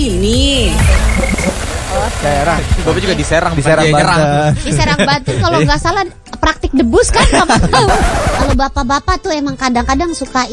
Ini Daerah. Bapak juga di Serang, Di Serang Banten. Di Serang Banten kalau nggak salah praktik debus kan Bapak tahu. Kalau bapak-bapak tuh emang kadang-kadang suka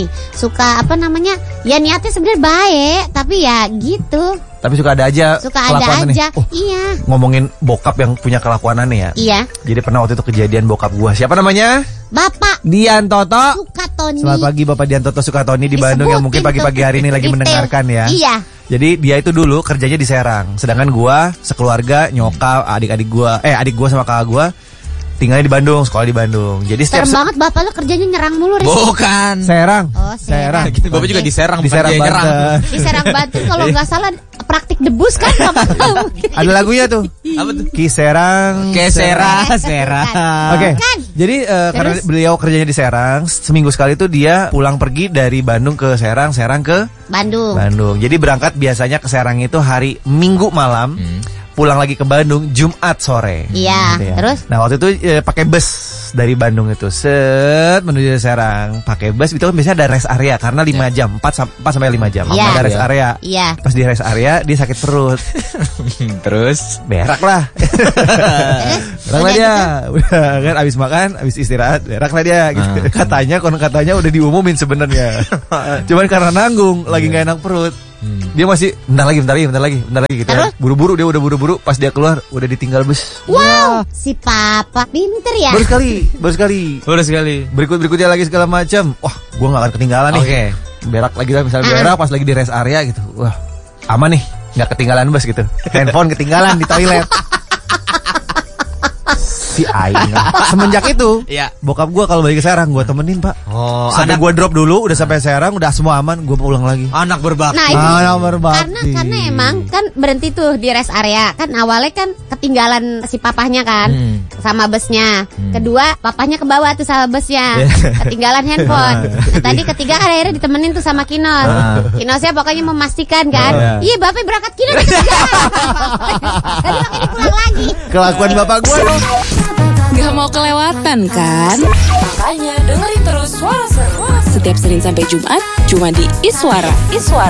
ya niatnya sebenarnya baik tapi ya gitu. Tapi suka ada aja Suka ada kelakuan aja. aneh. Iya. Ngomongin bokap yang punya kelakuan aneh ya. Iya. Jadi pernah waktu itu kejadian bokap gua. Siapa namanya? Bapak Dian Toto. Sukatoni. Selamat pagi Bapak Dian Toto Sukatoni di Bandung yang mungkin Disebutin pagi-pagi hari ini lagi detail. mendengarkan ya. Iya. Jadi dia itu dulu kerjanya di Serang. Sedangkan gua sekeluarga, nyokap, adik gua sama kakak gua tinggalnya di Bandung, sekolah di Bandung. Jadi Serem banget bapak lu kerjanya nyerang mulu Riz. Bukan. Serang. Oh, Serang. Bapak juga di Serang, Di bukan Serang dia nyerang. Banten. Di Serang Banten kalau nggak salah praktik debus kan Bapak tahu. Ada lagunya tuh. Apa tuh? Ki Serang. Serang. Oke. Kan? Jadi karena beliau kerjanya di Serang, seminggu sekali tuh dia pulang pergi dari Bandung ke Serang, Serang ke Bandung. Bandung. Jadi berangkat biasanya ke Serang itu hari Minggu malam. Pulang lagi ke Bandung Jumat sore. Iya, Gitu ya. terus? Nah waktu itu pakai bus dari Bandung itu menuju Serang. Pakai bus itu kan biasanya ada rest area karena 5 jam, 4 sampai 5 jam. Iya. Ada rest area. Iya. Pas di rest area dia sakit perut. Terus Berak lah. Berak lah dia. Udah kan abis makan, abis istirahat, berak lah dia gitu. Katanya udah diumumin sebenarnya. Cuman karena nanggung, lagi nggak enak perut. Dia masih bentar lagi gitu. Terus? Buru-buru dia udah buru-buru, pas dia keluar udah ditinggal bus. Wow, si papa pinter ya. Baru sekali. udah sekali. Berikutnya lagi segala macam. Wah, gua nggak akan ketinggalan nih. Oke. Berak lagi misalnya berak pas lagi di rest area gitu. Wah, aman nih, nggak ketinggalan bus gitu. Handphone ketinggalan di toilet. Si Aing. Semenjak itu, Iya. bokap gua kalau balik ke Serang gua temenin, Pak. Oh, Sampai gua drop dulu, udah sampai Serang, udah semua aman, gua pulang lagi. anak berbakti. Nah, itu Nomor bakti. karena emang kan berhenti tuh di rest area. Kan awalnya kan ketinggalan si papahnya kan sama busnya. Kedua, papahnya ke bawah tuh sama busnya. Ketinggalan handphone. Nah, tadi ketiga kan akhirnya ditemenin tuh sama Kinos. Kinosnya pokoknya memastikan kan. Iya, bapak berangkat Kinos. Tadi makanya pulang lagi. Kelakuan bapak gua loh. Gak mau kelewatan kan? Makanya dengerin terus Suara Seru Setiap Senin sampai Jumat cuma di Iswara.